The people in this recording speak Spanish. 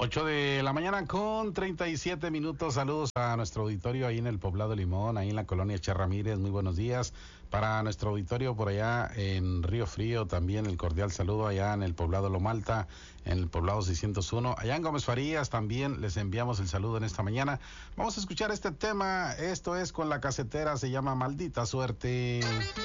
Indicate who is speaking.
Speaker 1: 8 de la mañana con 37 minutos. Saludos a nuestro auditorio ahí en el Poblado Limón, ahí en la colonia Che Ramírez. Muy buenos días. Para nuestro auditorio por allá en Río Frío, también el cordial saludo allá en el Poblado Lomalta, en el Poblado 601. Allá en Gómez Farías también les enviamos el saludo en esta mañana. Vamos a escuchar este tema. Esto es con La Casetera, se llama Maldita Suerte.